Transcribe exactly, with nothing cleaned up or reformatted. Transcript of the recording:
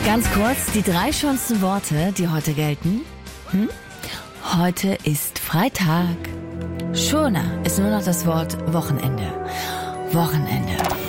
Ganz kurz, die drei schönsten Worte, die heute gelten. Hm? Heute ist Freitag. Schöner ist nur noch das Wort Wochenende. Wochenende.